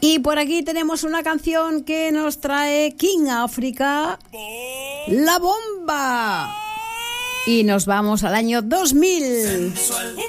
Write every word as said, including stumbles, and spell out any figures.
Y por aquí tenemos una canción que nos trae King África, La Bomba. Y nos vamos al año dos mil. Sensual.